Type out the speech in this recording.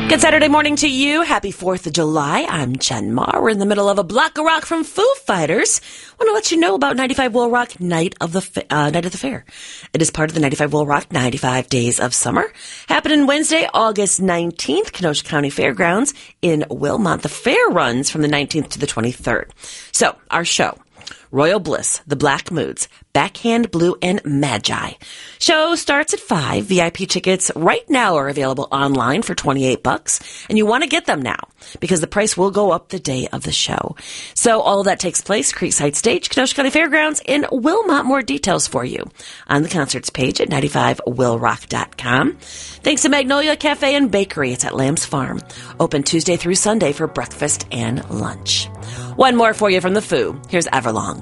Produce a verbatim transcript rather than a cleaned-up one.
Good Saturday morning to you. Happy fourth of July. I'm Jen Ma. We're in the middle of a block of rock from Foo Fighters. I want to let you know about ninety-five Will Rock Night of the uh, Night of the Fair. It is part of the ninety-five Will Rock ninety-five Days of Summer. Happening Wednesday, August nineteenth, Kenosha County Fairgrounds in Wilmot. The fair runs from the nineteenth to the twenty-third. So, our show. Royal Bliss, The Black Moods, Backhand Blue, and Magi. Show starts at five. V I P tickets right now are available online for twenty-eight bucks, and you want to get them now because the price will go up the day of the show. So all of that takes place Creekside Stage, Kenosha County Fairgrounds in Wilmot. More details for you on the concerts page at ninety-five will rock dot com. Thanks to Magnolia Cafe and Bakery. It's at Lamb's Farm. Open Tuesday through Sunday for breakfast and lunch. One more for you from the Foo. Here's Everlong.